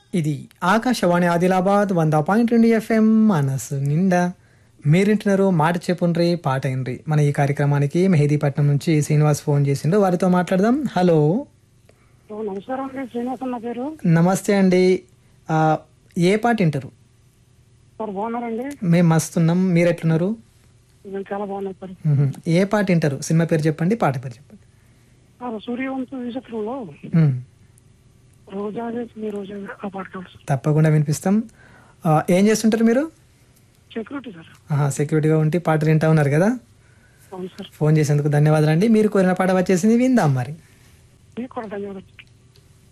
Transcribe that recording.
ఇది ఆకాశవాణి ఆదిలాబాద్ 100.2 FM మనసు నిండా మీరింటున్నారు మాట చెప్పుండ్రి పాట అయినరి. మన ఈ కార్యక్రమానికి మెహదీపట్నం నుంచి శ్రీనివాస్ ఫోన్ చేసిండు, వారితో మాట్లాడదాం. హలో, నమస్కారం అండి. శ్రీనివాస్ అన్న పేరు. నమస్తే అండి. ఆ, ఏ పాట వింటారు? సార్ బాగున్నారండి? మేము మస్తున్నాం, మీరు ఎట్లున్నారు? నేను చాలా బాగున్నాను సార్. ఏ పాట వింటారు? సినిమా పేరు చెప్పండి, పాట పేరు చెప్పండి. సూర్యవంశ విచిత్రంలో మ్మ్. రోజా మీ రోజా ఆ పాట కావాలి సార్. తప్పకుండా వినిపిస్తాం. ఏం చేస్తుంటారు మీరు? Security sir. సెక్యూరిటీగా ఉండి పాటలు వింటా ఉన్నారు కదా. అవును సార్. ఫోన్ చేసేందుకు ధన్యవాదాలు అండి. మీరు కోరిన పాట వచ్చేసింది, విందాం మరి. మీకు కూడా ధన్యవాదాలు.